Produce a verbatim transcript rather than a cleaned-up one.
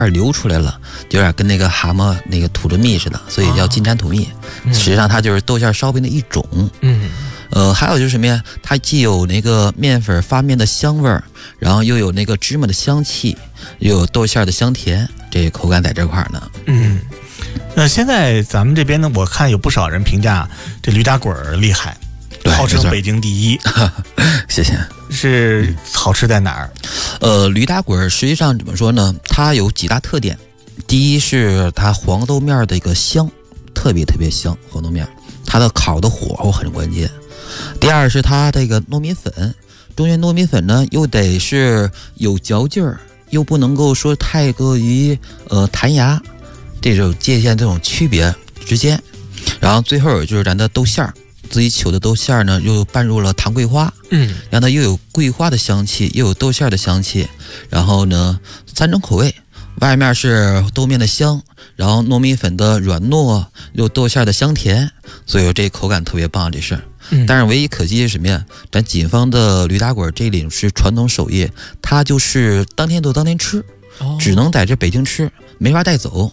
流出来了，有点跟那个蛤蟆那个吐着蜜似的，所以叫金蝉吐蜜。 嗯、 实际上它就是豆馅烧饼的一种。 嗯， 呃，还有就是什么呀？它既有那个面粉发面的香味儿，然后又有那个芝麻的香气，又有豆馅的香甜，这口感在这块儿呢。 嗯，那现在咱们这边呢，我看有不少人评价这驴打滚儿厉害。号称北京第一， 谢谢。 是好吃在哪儿？ 呃，驴打滚实际上怎么说呢？它有几大特点。第一是它黄豆面的一个香，特别特别香，黄豆面，它的烤的火候很关键。第二是它这个糯米粉，中原糯米粉呢又得是有嚼劲儿，又不能够说太过于呃弹牙，这种界限这种区别之间。然后最后就是咱的豆馅儿。自己取的豆馅儿呢，又拌入了糖桂花， 嗯， 让它又有桂花的香气，又有豆馅儿的香气。然后呢，三种口味，外面是豆面的香，然后糯米粉的软糯，又豆馅儿的香甜，所以这口感特别棒，这是。 嗯， 但是唯一可惜是什么呀？咱锦方的驴打滚这里是传统手艺，它就是当天做当天吃， 哦、 只能在这北京吃，没法带走。